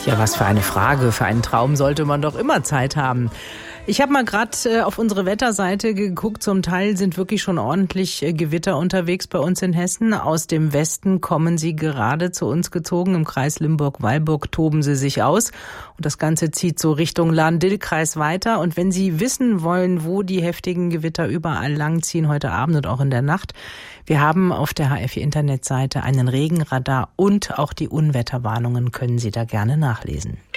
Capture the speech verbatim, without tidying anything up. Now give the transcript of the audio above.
Ja, was für eine Frage. Für einen Traum sollte man doch immer Zeit haben. Ich habe mal gerade äh, auf unsere Wetterseite geguckt. Zum Teil sind wirklich schon ordentlich äh, Gewitter unterwegs bei uns in Hessen. Aus dem Westen kommen sie gerade zu uns gezogen. Im Kreis Limburg-Weilburg toben sie sich aus. Und das Ganze zieht so Richtung Lahn-Dill-Kreis weiter. Und wenn Sie wissen wollen, wo die heftigen Gewitter überall langziehen, heute Abend und auch in der Nacht, wir haben auf der H F I-Internetseite einen Regenradar und auch die Unwetterwarnungen können Sie da gerne nachlesen.